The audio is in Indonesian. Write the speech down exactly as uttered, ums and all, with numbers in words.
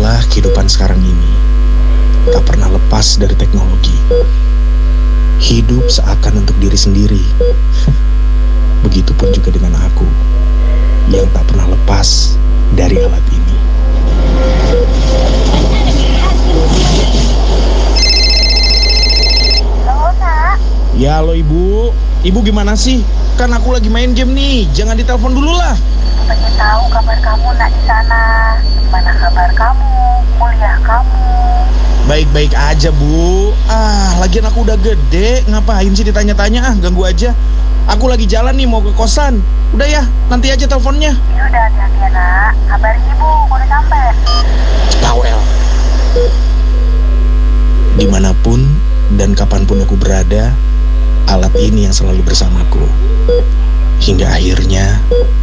Begitulah kehidupan sekarang ini. Tak pernah lepas dari teknologi. Hidup seakan untuk diri sendiri. Begitupun juga dengan aku yang tak pernah lepas dari alat ini. Halo, Nak. Ya halo ibu. Ibu gimana sih? Kan aku lagi main game nih. Jangan ditelepon dulu lah. Pengen tahu kabar kamu, Nak, di sana. Gimana kabar kamu? Kuliah kamu? Baik-baik aja bu. Ah, lagian aku udah gede. Ngapain sih ditanya-tanya? Ah, ganggu aja. Aku lagi jalan nih mau ke kosan. Udah ya, nanti aja teleponnya. Ya udah, hati-hati ya, Nak. Kabarin ibu, aku udah sampai. Bawel. Dimanapun dan kapanpun aku berada, alat ini yang selalu bersamaku. Hingga akhirnya